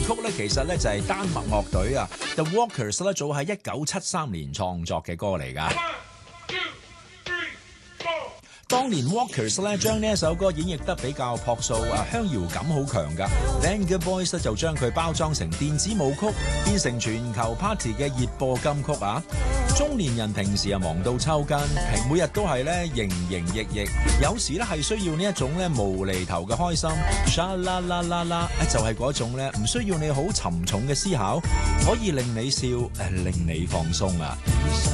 曲咧其實咧就係丹麥樂隊啊 The Walkers 咧早喺1973年創作嘅歌嚟㗎。當年 Walkers 咧將呢一首歌演繹得比較樸素啊，鄉謠感好強㗎。Venga Boys 咧就將佢包裝成電子舞曲，變成全球 party 嘅熱播金曲啊！中年人平時啊忙到抽筋，每日都係咧營營役役，有時咧係需要呢一種咧無厘頭嘅開心，沙啦啦啦啦，就係嗰種咧唔需要你好沉重嘅思考，可以令你笑，令你放鬆啊！